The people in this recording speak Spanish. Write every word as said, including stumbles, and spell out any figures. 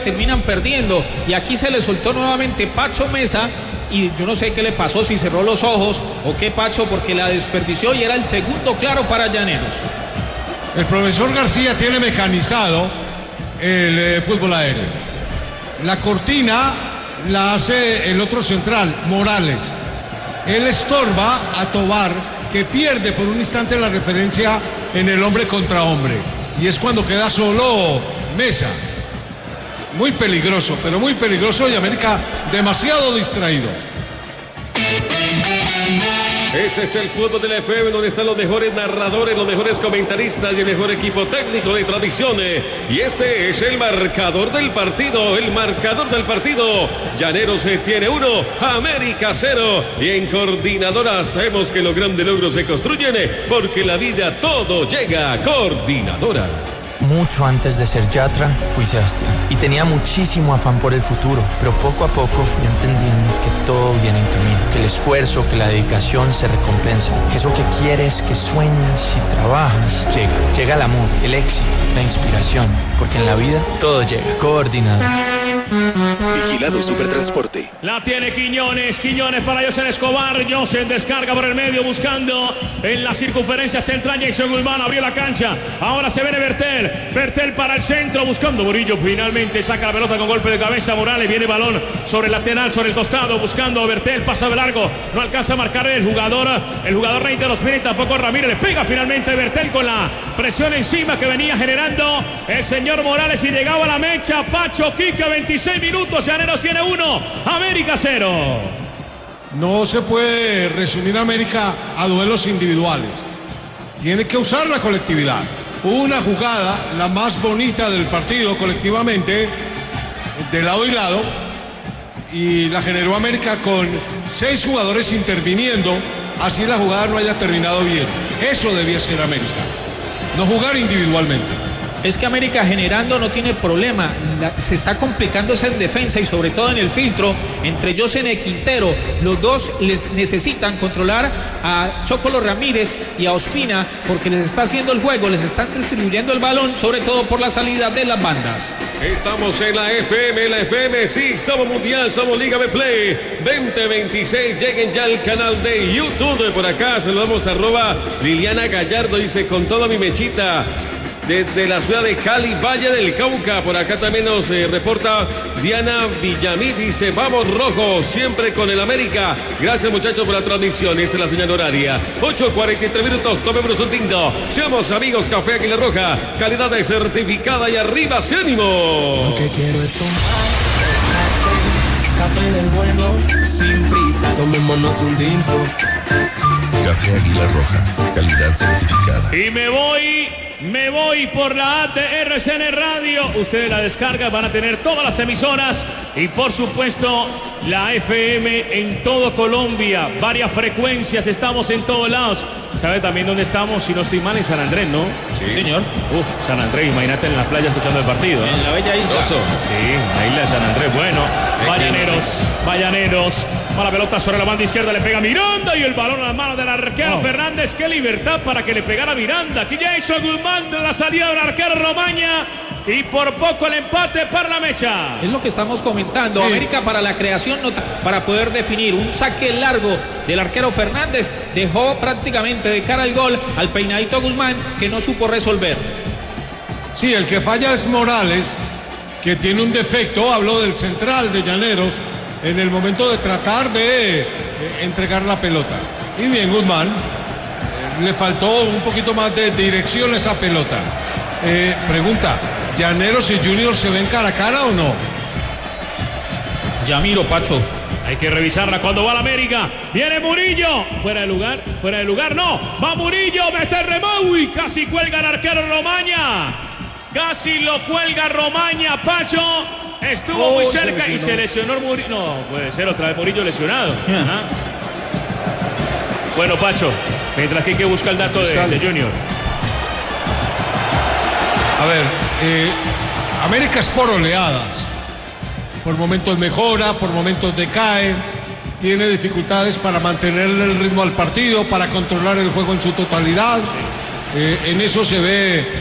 terminan perdiendo. Y aquí se le soltó nuevamente Pacho Mesa. Y yo no sé qué le pasó, si cerró los ojos o qué, Pacho, porque la desperdició y era el segundo claro para Llaneros. El profesor García tiene mecanizado el eh, fútbol aéreo. La cortina la hace el otro central, Morales. Él estorba a Tobar, que pierde por un instante la referencia en el hombre contra hombre. Y es cuando queda solo Mesa. Muy peligroso, pero muy peligroso, y América demasiado distraído. Este es el fútbol de la F M, donde están los mejores narradores, los mejores comentaristas y el mejor equipo técnico de transmisión. Y este es el marcador del partido, el marcador del partido. Llaneros tiene uno, América cero. Y en Coordinadora sabemos que los grandes logros se construyen porque la vida todo llega. Coordinadora. Mucho antes de ser Yatra, fui Sebastián. Y tenía muchísimo afán por el futuro, pero poco a poco fui entendiendo que todo viene en camino, que el esfuerzo, que la dedicación se recompensa, que eso que quieres, que sueñas y trabajas, llega. Llega el amor, el éxito, la inspiración, porque en la vida todo llega. Coordinador. Vigilado Supertransporte. La tiene Quiñones, Quiñones para José Escobar. José descarga por el medio buscando en la circunferencia central. Jason Guzmán abrió la cancha. Ahora se viene Bertel. Bertel para el centro buscando Murillo. Finalmente saca la pelota con golpe de cabeza. Morales viene balón sobre el lateral, sobre el costado buscando Bertel. Pasa de largo. No alcanza a marcar el jugador. El jugador Reiter Ospina y tampoco Ramírez. Le pega finalmente Bertel con la presión encima que venía generando el señor Morales y llegaba a la mecha. Pacho Quique, veintiséis minutos. Llaneros tiene uno, América cero. No se puede resumir a América a duelos individuales. Tiene que usar la colectividad. Una jugada, la más bonita del partido colectivamente, de lado y lado, y la generó América con seis jugadores interviniendo, así la jugada no haya terminado bien. Eso debía ser América, no jugar individualmente. Es que América generando no tiene problema, la, se está complicando esa en defensa y sobre todo en el filtro entre Josen y Quintero. Los dos les necesitan controlar a Chocolo Ramírez y a Ospina porque les está haciendo el juego, les están distribuyendo el balón, sobre todo por la salida de las bandas. Estamos en la F M, la F M, sí, somos mundial, somos Liga Betplay veinte veintiséis, lleguen ya al canal de YouTube. Por acá saludamos a arroba Liliana Gallardo, dice con toda mi mechita. Desde la ciudad de Cali, Valle del Cauca, por acá también nos eh, reporta Diana Villamí, dice, vamos rojo, siempre con el América. Gracias muchachos por la transmisión, esa es la señal horaria. ocho cuarenta y tres minutos, tomémonos un tinto. Seamos amigos, Café Águila Roja, calidad de certificada y arriba, ¡se ánimo! Lo que quiero es tomar café del bueno, sin prisa, tomémonos un tinto. Café Águila Roja, calidad certificada. Y me voy... Me voy por la A T R C N Radio. Ustedes la descargan, van a tener todas las emisoras y por supuesto la F M en todo Colombia. Varias frecuencias, estamos en todos lados. ¿Sabe también dónde estamos? Si no estoy mal, en San Andrés, ¿no? Sí, señor. Uf, San Andrés, imagínate en la playa escuchando el partido, ¿eh? En la bella isla. Oso. Sí, la isla de San Andrés. Bueno, Vallaneros, Vallaneros. Va la pelota sobre la banda izquierda, le pega Miranda y el balón a las manos del arquero oh. Fernández. Qué libertad para que le pegara Miranda. Aquí ya hizo Guzmán de la salida del arquero Romaña. Y por poco el empate para la mecha. Es lo que estamos comentando. Sí. América para la creación, para poder definir un saque largo del arquero Fernández. Dejó prácticamente de cara al gol al peinadito Guzmán, que no supo resolver. Sí, el que falla es Morales, que tiene un defecto. Habló del central de Llaneros en el momento de tratar de, de entregar la pelota. Y bien, Guzmán, eh, le faltó un poquito más de dirección a esa pelota. Eh, pregunta, ¿Llaneros y Junior se ven cara a cara o no? Ya miro, Pacho. Hay que revisarla cuando va la América. Viene Murillo. Fuera de lugar, fuera de lugar, no. Va Murillo, mete Remaui. Casi cuelga el arquero Romaña. Casi lo cuelga Romaña, Pacho. Estuvo oh, muy cerca se y se lesionó Murillo. No, puede ser otra vez Murillo lesionado. Yeah. ¿Ah? Bueno, Pacho, mientras que hay que buscar el dato de, de Junior. A ver, eh, América es por oleadas. Por momentos mejora, por momentos decae. Tiene dificultades para mantenerle el ritmo al partido, para controlar el juego en su totalidad. Eh, en eso se ve